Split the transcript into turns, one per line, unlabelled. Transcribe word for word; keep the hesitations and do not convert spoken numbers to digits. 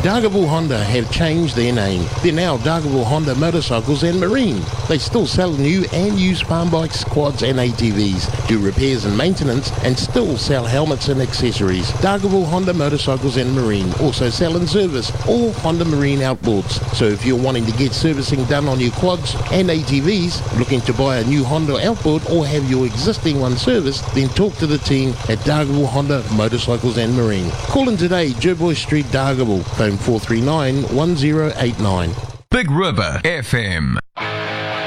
Dargaville Honda have changed their name. They're now Dargaville Honda Motorcycles and Marine. They still sell new and used farm bikes, quads and A T Vs, do repairs and maintenance, and still sell helmets and accessories. Dargaville Honda Motorcycles and Marine also sell and service all Honda Marine outboards. So if you're wanting to get servicing done on your quads and A T Vs, looking to buy a new Honda outboard or have your existing one serviced, then talk to the team at Dargaville Honda Motorcycles and Marine. Call in today, Jerboy Street, Dargaville, phone four three nine, one zero eight nine.
Big River F M.